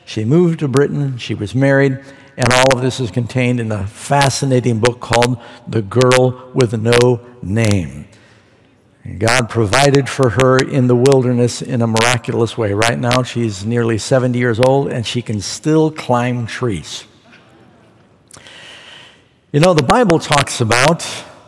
She moved to Britain, she was married, and all of this is contained in a fascinating book called The Girl with No Name. And God provided for her in the wilderness in a miraculous way. Right now, she's nearly 70 years old, and she can still climb trees. You know, the Bible talks about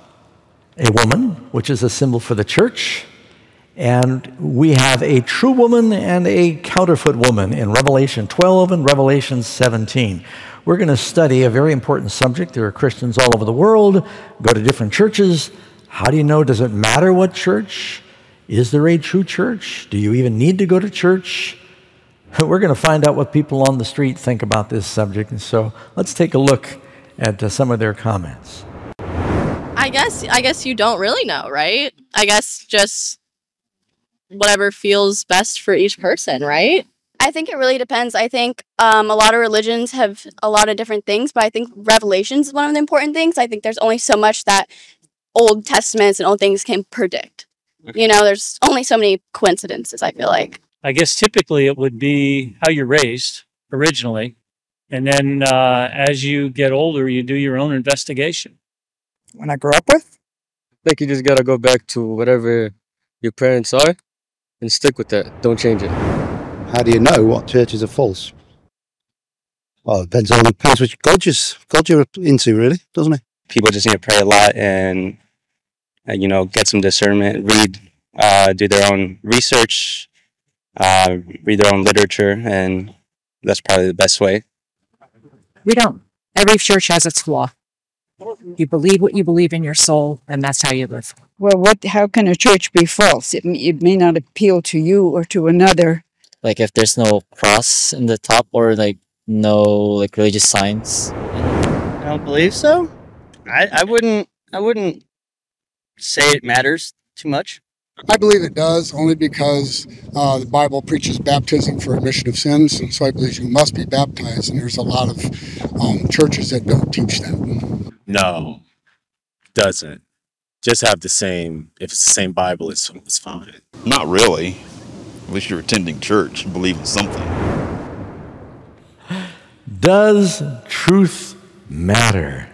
a woman, which is a symbol for the church, and we have a true woman and a counterfeit woman in Revelation 12 and Revelation 17. We're going to study a very important subject. There are Christians all over the world, go to different churches. How do you know? Does it matter what church? Is there a true church? Do you even need to go to church? We're going to find out what people on the street think about this subject, and so let's take a look at some of their comments. I guess you don't really know, right? I guess just whatever feels best for each person, right? I think it really depends. I think a lot of religions have a lot of different things, but I think Revelations is one of the important things. I think there's only so much that Old Testaments and old things can predict. You know, there's only so many coincidences, I feel like. I guess typically it would be how you're raised originally. And then as you get older, you do your own investigation. When I grew up with? I think you just got to go back to whatever your parents are and stick with that. Don't change it. How do you know what churches are false? Well, it depends which God you're into, really, doesn't it? People just need to pray a lot and, get some discernment, do their own research, read their own literature, and that's probably the best way. We don't. Every church has its flaw. You believe what you believe in your soul, and that's how you live. Well, how can a church be false? It may not appeal to you or to another. Like if there's no cross in the top or no religious signs. I don't believe so. I wouldn't say it matters too much. I believe it does, only because the Bible preaches baptism for remission of sins, and so I believe you must be baptized, and there's a lot of churches that don't teach that. No, doesn't. Just have the same, if it's the same Bible, it's fine. Not really. At least you're attending church and believe in something. Does truth matter?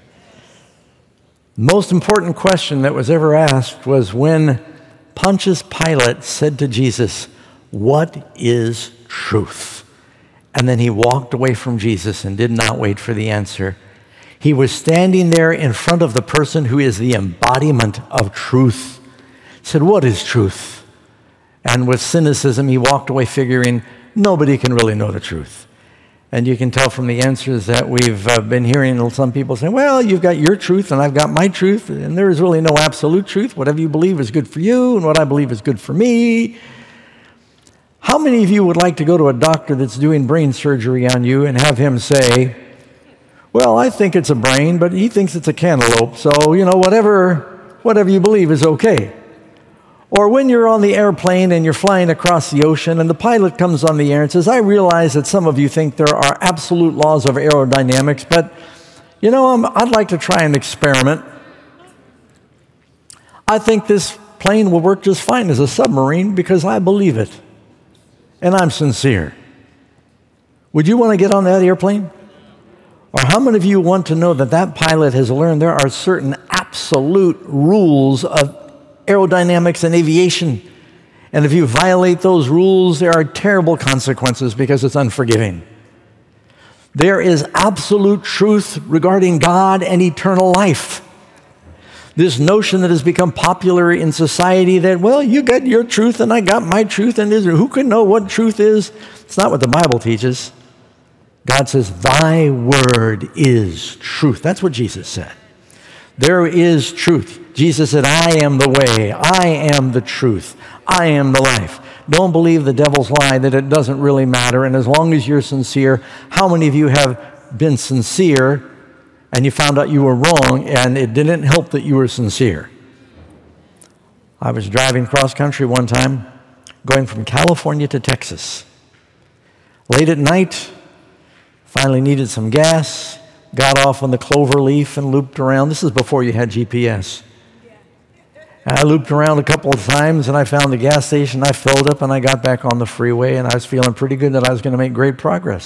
The most important question that was ever asked was when Pontius Pilate said to Jesus, "What is truth?" And then he walked away from Jesus and did not wait for the answer. He was standing there in front of the person who is the embodiment of truth. He said, "What is truth?" And with cynicism, he walked away figuring nobody can really know the truth. And you can tell from the answers that we've been hearing some people say, well, you've got your truth and I've got my truth, and there is really no absolute truth. Whatever you believe is good for you, and what I believe is good for me. How many of you would like to go to a doctor that's doing brain surgery on you and have him say, well, I think it's a brain, but he thinks it's a cantaloupe, so, whatever you believe is okay. Or when you're on the airplane and you're flying across the ocean and the pilot comes on the air and says, I realize that some of you think there are absolute laws of aerodynamics, but, I'd like to try an experiment. I think this plane will work just fine as a submarine because I believe it. And I'm sincere. Would you want to get on that airplane? Or how many of you want to know that pilot has learned there are certain absolute rules of aerodynamics and aviation, and if you violate those rules, there are terrible consequences because it's unforgiving. There is absolute truth regarding God and eternal life. This notion that has become popular in society that, well, you got your truth and I got my truth, and who can know what truth is? It's not what the Bible teaches. God says, thy word is truth. That's what Jesus said. There is truth. Jesus said, I am the way, I am the truth, I am the life. Don't believe the devil's lie that it doesn't really matter, and as long as you're sincere, how many of you have been sincere and you found out you were wrong and it didn't help that you were sincere? I was driving cross country one time, going from California to Texas. Late at night, finally needed some gas, got off on the Clover Leaf and looped around. This is before you had GPS. I looped around a couple of times and I found the gas station. I filled up and I got back on the freeway and I was feeling pretty good that I was going to make great progress.